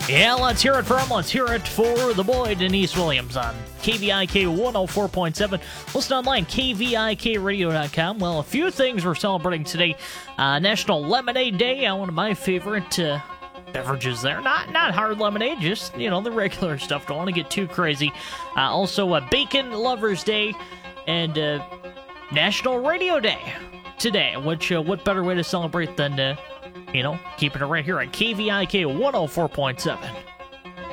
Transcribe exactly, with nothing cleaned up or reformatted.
Yeah, let's hear it for him. Let's hear it for the boy, Denise Williams, on K V I K one oh four point seven. Listen online, K V I K radio dot com. Well, a few things we're celebrating today. Uh, National Lemonade Day, uh, one of my favorite uh, beverages there. Not not hard lemonade, just, you know, the regular stuff. Don't want to get too crazy. Uh, also, uh, Bacon Lovers Day and uh, National Radio Day today. Which, uh, what better way to celebrate than... Uh, You know, keeping it right here at K V I K one oh four point seven.